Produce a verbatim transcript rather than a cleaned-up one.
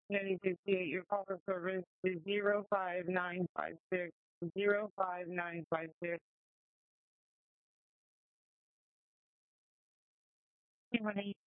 Unity fifty-eight, your call for service is zero five nine five six zero five nine five six. One eight